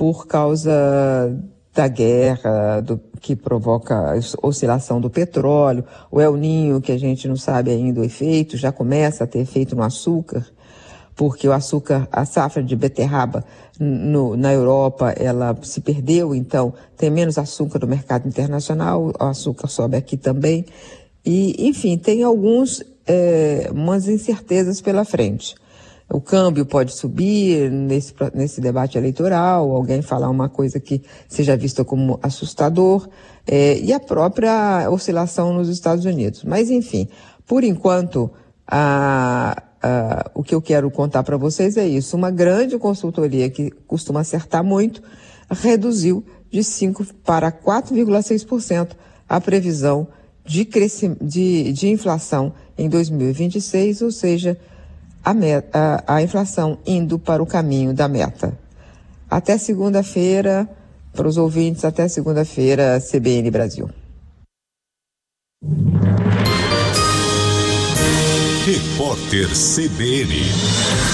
por causa da guerra, que provoca a oscilação do petróleo, o El Niño, que a gente não sabe ainda o efeito, já começa a ter efeito no açúcar, porque o açúcar, a safra de beterraba na Europa, ela se perdeu, então tem menos açúcar no mercado internacional, o açúcar sobe aqui também, e enfim, tem umas incertezas pela frente. O câmbio pode subir nesse debate eleitoral, alguém falar uma coisa que seja vista como assustador, e a própria oscilação nos Estados Unidos. Mas, enfim, por enquanto, o que eu quero contar para vocês é isso. Uma grande consultoria que costuma acertar muito reduziu de 5% para 4,6% a previsão de inflação em 2026, ou seja, a inflação indo para o caminho da meta. Até segunda-feira, para os ouvintes, até segunda-feira, CBN Brasil. Repórter CBN.